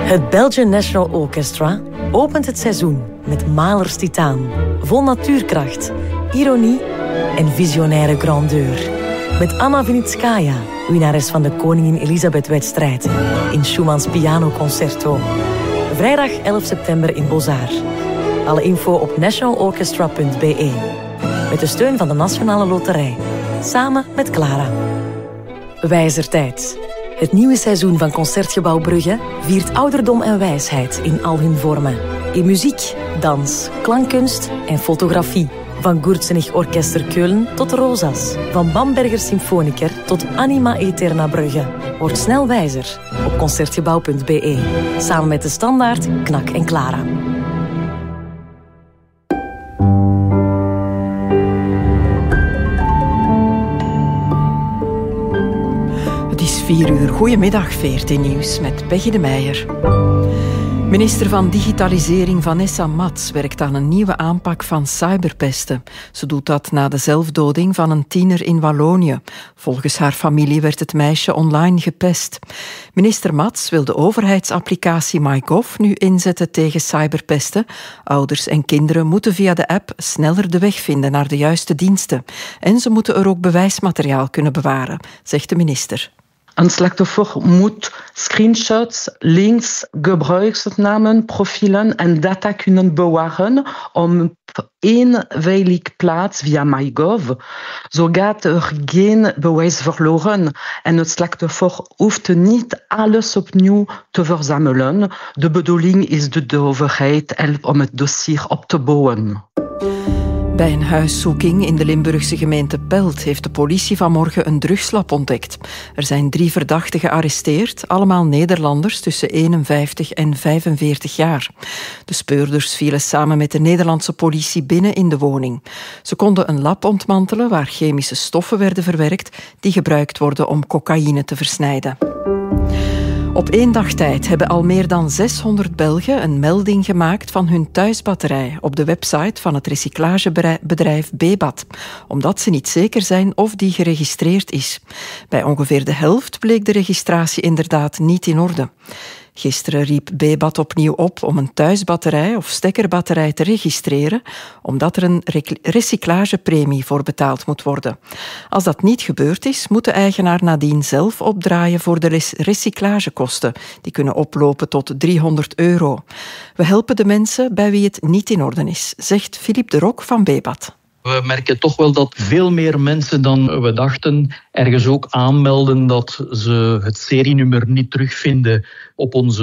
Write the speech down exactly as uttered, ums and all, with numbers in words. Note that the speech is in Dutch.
Het Belgian National Orchestra opent het seizoen met Mahlers Titaan. Vol natuurkracht, ironie en visionaire grandeur. Met Anna Vinitskaya, winnares van de Koningin Elisabeth-wedstrijd, in Schumanns pianoconcerto. Vrijdag elf september in Beaux-Arts. Alle info op national orchestra punt b e. Met de steun van de Nationale Loterij. Samen met Clara. Wijzertijd. Het nieuwe seizoen van Concertgebouw Brugge viert ouderdom en wijsheid in al hun vormen. In muziek, dans, klankkunst en fotografie. Van Gurtsenich Orchester Keulen tot Rosas. Van Bamberger Symfoniker tot Anima Eterna Brugge. Word snel wijzer op concertgebouw punt b e. Samen met de Standaard, Knak en Clara. Het is vier uur. Goedemiddag, V R T Nieuws met Peggy de Meijer. Minister van Digitalisering Vanessa Mats werkt aan een nieuwe aanpak van cyberpesten. Ze doet dat na de zelfdoding van een tiener in Wallonië. Volgens haar familie werd het meisje online gepest. Minister Mats wil de overheidsapplicatie MyGov nu inzetten tegen cyberpesten. Ouders en kinderen moeten via de app sneller de weg vinden naar de juiste diensten. En ze moeten er ook bewijsmateriaal kunnen bewaren, zegt de minister. Een slachtoffer moet screenshots, links, gebruikersnamen, profielen en data kunnen bewaren om op één veilige plaats via MyGov. Zo gaat er geen bewijs verloren en het slachtoffer hoeft niet alles opnieuw te verzamelen. De bedoeling is dat de overheid helpt om het dossier op te bouwen. Bij een huiszoeking in de Limburgse gemeente Pelt heeft de politie vanmorgen een drugslab ontdekt. Er zijn drie verdachten gearresteerd, allemaal Nederlanders tussen eenenvijftig en vijfenveertig jaar. De speurders vielen samen met de Nederlandse politie binnen in de woning. Ze konden een lab ontmantelen waar chemische stoffen werden verwerkt die gebruikt worden om cocaïne te versnijden. Op één dag tijd hebben al meer dan zeshonderd Belgen een melding gemaakt van hun thuisbatterij op de website van het recyclagebedrijf Bebat, omdat ze niet zeker zijn of die geregistreerd is. Bij ongeveer de helft bleek de registratie inderdaad niet in orde. Gisteren riep Bebat opnieuw op om een thuisbatterij of stekkerbatterij te registreren, omdat er een recyclagepremie voor betaald moet worden. Als dat niet gebeurd is, moet de eigenaar nadien zelf opdraaien voor de recyclagekosten. Die kunnen oplopen tot driehonderd euro. We helpen de mensen bij wie het niet in orde is, zegt Philippe de Rok van Bebat. We merken toch wel dat veel meer mensen dan we dachten ergens ook aanmelden dat ze het serienummer niet terugvinden op onze